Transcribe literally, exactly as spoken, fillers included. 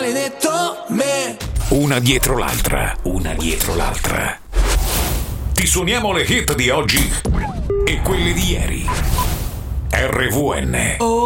Maledetto me. Una dietro l'altra, una dietro l'altra. Ti suoniamo le hit di oggi e quelle di ieri. R V N.